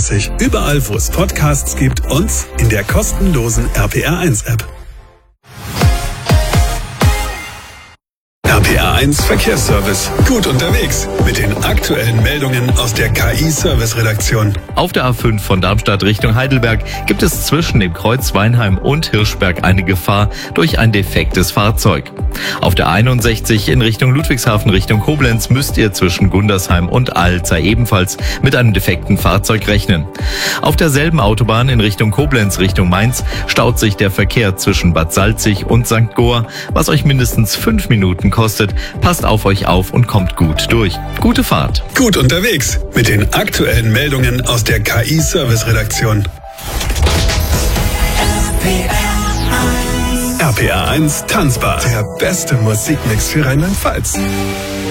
36. Überall, wo es Podcasts gibt und in der kostenlosen RPR1-App. RPR1 Verkehrsservice. Gut unterwegs mit den aktuellen Meldungen aus der KI-Service-Redaktion. Auf der A5 von Darmstadt Richtung Heidelberg gibt es zwischen dem Kreuz Weinheim und Hirschberg eine Gefahr durch ein defektes Fahrzeug. Auf der 61 in Richtung Ludwigshafen Richtung Koblenz müsst ihr zwischen Gundersheim und Alzer ebenfalls mit einem defekten Fahrzeug rechnen. Auf derselben Autobahn in Richtung Koblenz Richtung Mainz staut sich der Verkehr zwischen Bad Salzig und St. Goar, was euch mindestens 5 Minuten kostet. Passt auf euch auf und kommt gut durch. Gute Fahrt. Gut unterwegs mit den aktuellen Meldungen aus der KI-Service-Redaktion. RPR1 Tanzbar. Der beste Musikmix für Rheinland-Pfalz.